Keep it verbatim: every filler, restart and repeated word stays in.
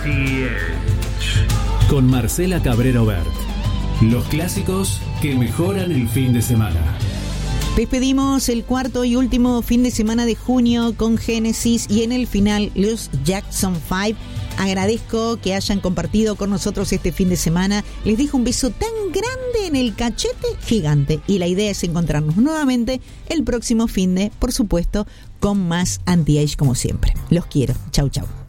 Con Marcela Cabrero Bert. Los clásicos que mejoran el fin de semana. Despedimos el cuarto y último fin de semana de junio con Génesis y en el final los Jackson Five. Agradezco que hayan compartido con nosotros este fin de semana. Les dejo un beso tan grande en el cachete gigante. Y la idea es encontrarnos nuevamente el próximo fin de, por supuesto, con más Anti-Age como siempre. Los quiero. Chau, chau.